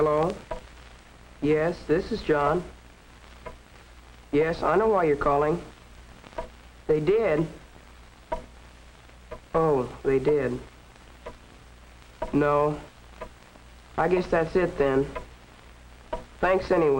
Hello? Yes, this is John. Yes, I know why you're calling. They did? Oh, they did. No. I guess that's it then. Thanks anyway.